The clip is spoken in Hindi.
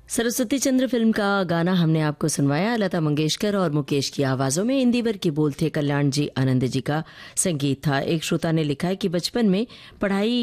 सरस्वती चंद्र फिल्म का गाना हमने आपको सुनवाया। लता मंगेशकर और मुकेश की आवाजों में। इंदिवर के बोल थे, कल्याण जी आनंद जी का संगीत था। एक श्रोता ने लिखा है कि बचपन में पढ़ाई